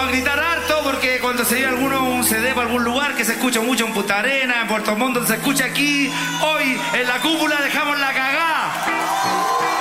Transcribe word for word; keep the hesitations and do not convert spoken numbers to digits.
a gritar harto porque cuando se lleva alguno un C D para algún lugar que se escucha mucho en Punta Arenas, en Puerto Montt, se escucha aquí, hoy en la cúpula dejamos la